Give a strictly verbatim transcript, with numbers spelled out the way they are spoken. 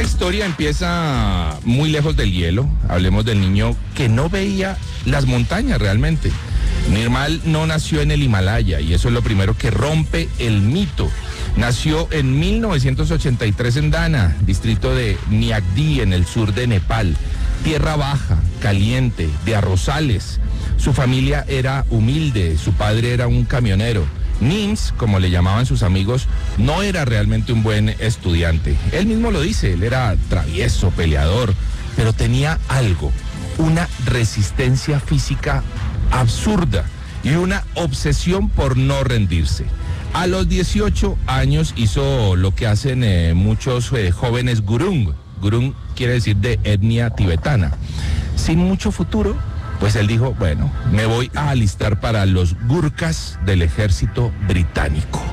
historia empieza muy lejos del hielo. Hablemos del niño que no veía las montañas realmente. Nirmal no nació en el Himalaya y eso es lo primero que rompe el mito. Nació en mil novecientos ochenta y tres en Dana, distrito de Nyakdi, en el sur de Nepal. Tierra baja, caliente, de arrozales. Su familia era humilde, su padre era un camionero. Nims, como le llamaban sus amigos, no era realmente un buen estudiante. Él mismo lo dice, él era travieso, peleador, pero tenía algo, una resistencia física absurda y una obsesión por no rendirse. A los dieciocho años hizo lo que hacen eh, muchos eh, jóvenes gurung. Gurung quiere decir de etnia tibetana. Sin mucho futuro, pues él dijo, bueno, me voy a alistar para los Gurkhas del ejército británico.